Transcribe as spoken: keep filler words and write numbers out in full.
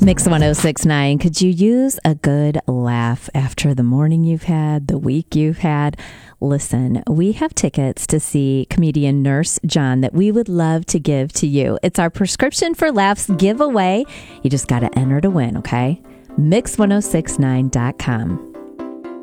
Mix one oh six point nine. Could you use a good laugh after the morning you've had, the week you've had? Listen, we have tickets to see comedian Nurse John that we would love to give to you. It's our Prescription for Laughs giveaway. You just got to enter to win, okay? mix one oh six nine dot com.